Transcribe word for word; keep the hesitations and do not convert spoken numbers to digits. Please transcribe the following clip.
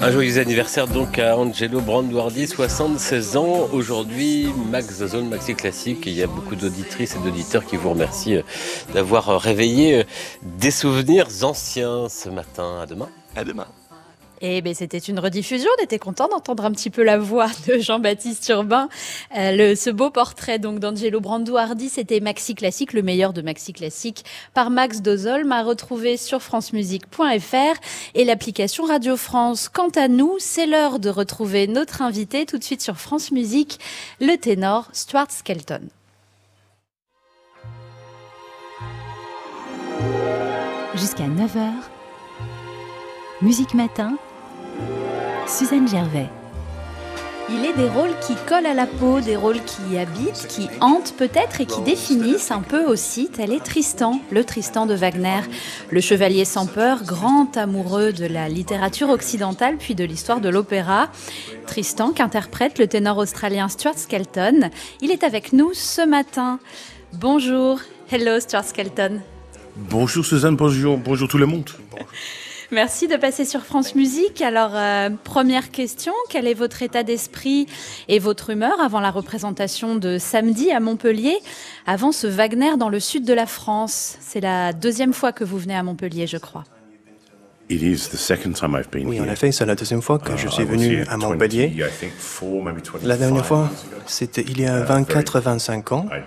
Un joyeux anniversaire donc à Angelo Branduardi, soixante-seize ans. Aujourd'hui, Max Zone Maxi Classique. Il y a beaucoup d'auditrices et d'auditeurs qui vous remercient d'avoir réveillé des souvenirs anciens ce matin. À demain. À demain. Et ben c'était une rediffusion, on était content d'entendre un petit peu la voix de Jean-Baptiste Urbain. Euh, le, ce beau portrait donc d'Angelo Branduardi, c'était Maxi Classique, le meilleur de Maxi Classique, par Max Dozolm, à retrouver sur francemusique point f r et l'application Radio France. Quant à nous, c'est l'heure de retrouver notre invité tout de suite sur France Musique, le ténor Stuart Skelton. Jusqu'à neuf heures, Musique Matin, Suzanne Gervais. Il est des rôles qui collent à la peau, des rôles qui habitent, qui hantent peut-être et qui définissent un peu aussi. Tel est Tristan, le Tristan de Wagner, le chevalier sans peur, grand amoureux de la littérature occidentale puis de l'histoire de l'opéra. Tristan qu'interprète le ténor australien Stuart Skelton. Il est avec nous ce matin. Bonjour, hello Stuart Skelton. Bonjour Suzanne, bonjour, bonjour tout le monde. Merci de passer sur France Musique. Alors, euh, première question, quel est votre état d'esprit et votre humeur avant la représentation de samedi à Montpellier, avant ce Wagner dans le sud de la France? C'est la deuxième fois que vous venez à Montpellier, je crois. It is the second time I've been Oui, en here. effet, c'est la deuxième fois que je suis venu à Montpellier. La dernière fois, c'était il y a vingt-quatre à vingt-cinq ans.